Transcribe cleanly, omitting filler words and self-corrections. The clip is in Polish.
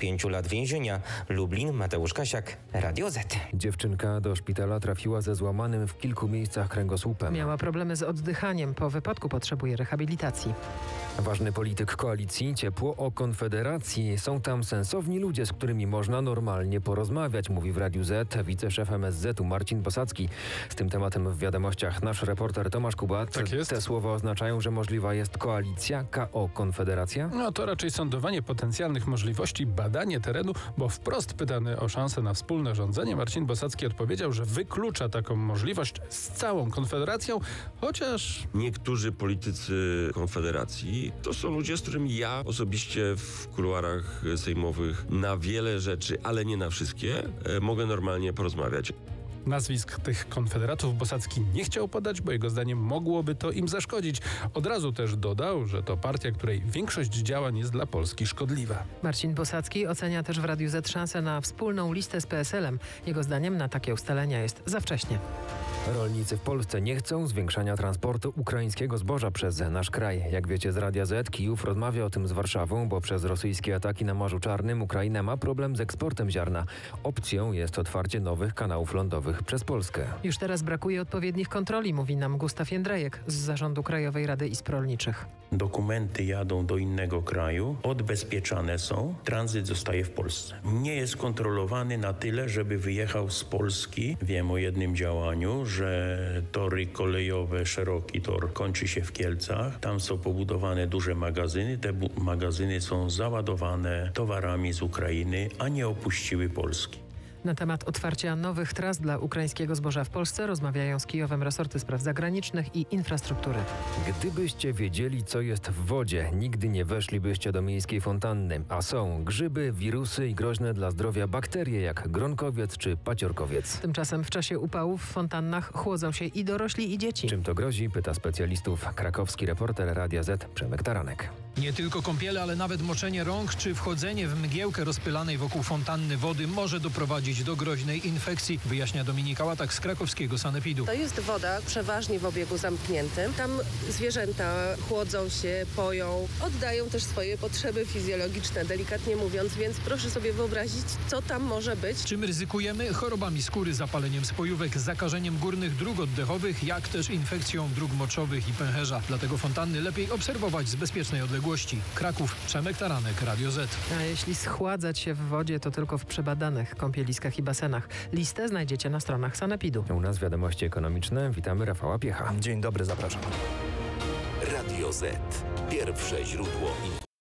5 lat więzienia. Lublin, Mateusz Kasiak, Radio Z. Dziewczynka do szpitala trafiła ze złamanym w kilku miejscach kręgosłupem. Miała problemy z oddychaniem. Po wypadku potrzebuje rehabilitacji. Ważny polityk koalicji, ciepło o Konfederacji. Są tam sensowni ludzie, z którymi można normalnie porozmawiać, mówi w Radiu Z wiceszef MSZ-u Marcin Bosacki. Z tym tematem w wiadomościach nasz reporter Tomasz Kubat. Tak jest. Te słowa oznaczają, że możliwa jest koalicja KO Konfederacja? No to raczej sądowanie potencjalnych możliwości, badanie terenu, bo wprost pytany o szansę na wspólne rządzenie, Marcin Bosacki odpowiedział, że wyklucza taką możliwość z całą Konfederacją, chociaż... Niektórzy politycy Konfederacji to są ludzie, z którymi ja osobiście w kuluarach sejmowych na wiele rzeczy, ale nie na wszystkie, mogę normalnie porozmawiać. Nazwisk tych konfederatów Bosacki nie chciał podać, bo jego zdaniem mogłoby to im zaszkodzić. Od razu też dodał, że to partia, której większość działań jest dla Polski szkodliwa. Marcin Bosacki ocenia też w Radiu Z szansę na wspólną listę z PSL-em. Jego zdaniem na takie ustalenia jest za wcześnie. Rolnicy w Polsce nie chcą zwiększania transportu ukraińskiego zboża przez nasz kraj. Jak wiecie z Radia Z, Kijów rozmawia o tym z Warszawą, bo przez rosyjskie ataki na Morzu Czarnym Ukraina ma problem z eksportem ziarna. Opcją jest otwarcie nowych kanałów lądowych przez Polskę. Już teraz brakuje odpowiednich kontroli, mówi nam Gustaw Jędrajek z Zarządu Krajowej Rady Izb Rolniczych. Dokumenty jadą do innego kraju, odbezpieczane są, tranzyt zostaje w Polsce. Nie jest kontrolowany na tyle, żeby wyjechał z Polski. Wiem o jednym działaniu, że tory kolejowe, szeroki tor kończy się w Kielcach. Tam są pobudowane duże magazyny. Te magazyny są załadowane towarami z Ukrainy, a nie opuściły Polski. Na temat otwarcia nowych tras dla ukraińskiego zboża w Polsce rozmawiają z Kijowem resorty spraw zagranicznych i infrastruktury. Gdybyście wiedzieli, co jest w wodzie, nigdy nie weszlibyście do miejskiej fontanny. A są grzyby, wirusy i groźne dla zdrowia bakterie, jak gronkowiec czy paciorkowiec. Tymczasem w czasie upałów w fontannach chłodzą się i dorośli, i dzieci. Czym to grozi? Pyta specjalistów krakowski reporter Radia Z Przemek Taranek. Nie tylko kąpiele, ale nawet moczenie rąk czy wchodzenie w mgiełkę rozpylanej wokół fontanny wody może doprowadzić do groźnej infekcji, wyjaśnia Dominika Łatak z krakowskiego sanepidu. To jest woda przeważnie w obiegu zamkniętym. Tam zwierzęta chłodzą się, poją, oddają też swoje potrzeby fizjologiczne, delikatnie mówiąc, więc proszę sobie wyobrazić, co tam może być. Czym ryzykujemy? Chorobami skóry, zapaleniem spojówek, zakażeniem górnych dróg oddechowych, jak też infekcją dróg moczowych i pęcherza. Dlatego fontanny lepiej obserwować z bezpiecznej odległości. Kraków, Przemek Taranek, Radio Z. A jeśli schładzać się w wodzie, to tylko w przebadanych kąpieliskach i basenach. Listę znajdziecie na stronach sanepidu. U nas wiadomości ekonomiczne. Witamy Rafała Piecha. Dzień dobry, zapraszam. Radio Z. Pierwsze źródło